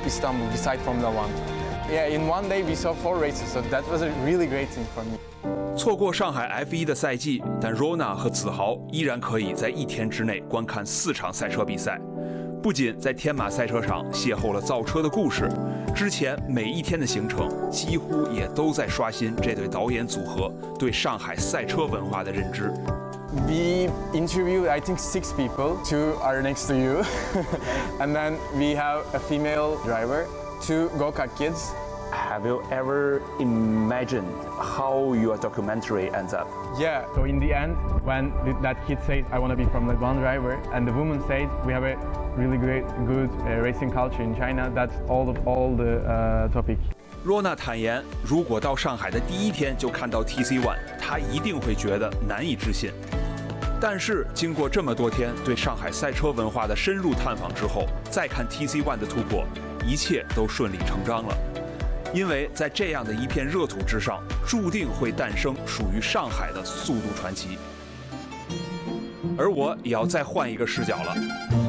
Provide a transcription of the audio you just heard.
Istanbul beside Formula One. Yeah, in one day we saw 4 races, so that was a really great thing for me. 错过上海 F1的赛季，但 Rona 和子豪依然可以在1天之内观看4场赛车比赛。不仅在天马赛车场邂逅了造车的故事，之前每一天的行程几乎也都在刷新这对导演组合对上海赛车文化的认知。 We interviewed, I think, 6 people. 2 are next to you. And then we have a female driver, 2 go-kart kids. Have you ever imagined how your documentary ends up? Yeah, so in the end, when that kid says, I want to be Formula One driver, and the woman says, we have a really good racing culture in China, that's all the topic. Rona 坦言，如果到上海的第1天就看到 TC1， 他一定会觉得难以置信。但是经过这么多天对上海赛车文化的深入探访之后，再看 TC1 的突破，一切都顺理成章了。因为在这样的一片热土之上，注定会诞生属于上海的速度传奇。而我也要再换一个视角了。